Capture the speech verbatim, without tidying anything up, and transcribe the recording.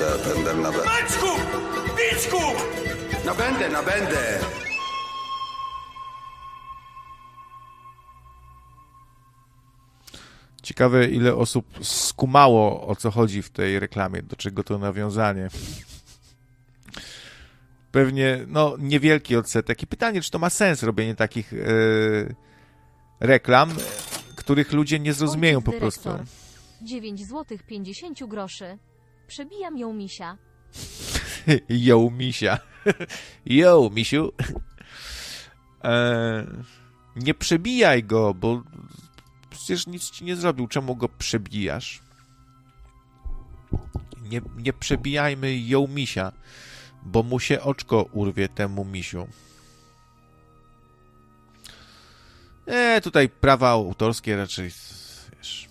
będę, będę, na będę. Maćku! Bicku! Na będę, na będę. Ciekawe, ile osób skumało, o co chodzi w tej reklamie, do czego to nawiązanie. Pewnie, no, niewielki odsetek. I pytanie, czy to ma sens robienie takich yy, reklam, których ludzie nie zrozumieją Ojciec po prostu. dyrektor. dziewięć złotych pięćdziesiąt groszy. Przebijam ją misia. Yo, misia. Yo, misiu. E, nie przebijaj go, bo przecież nic ci nie zrobił. Czemu go przebijasz? Nie, nie przebijajmy yo, misia, bo mu się oczko urwie temu misiu. E, tutaj prawa autorskie raczej, wiesz...